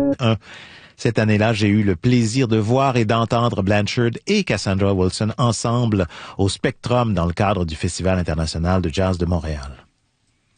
Cette année-là, j'ai eu le plaisir de voir et d'entendre Blanchard et Cassandra Wilson ensemble au Spectrum dans le cadre du Festival international de jazz de Montréal.